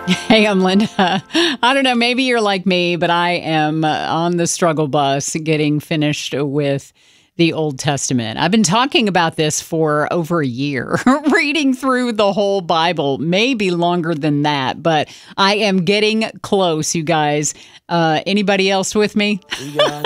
Hey, I'm Linda. I don't know, maybe you're like me, but I am on the struggle bus getting finished with the Old Testament. I've been talking about this for over a year, reading through the whole Bible, maybe longer than that, but I am getting close, you guys. Anybody else with me? We got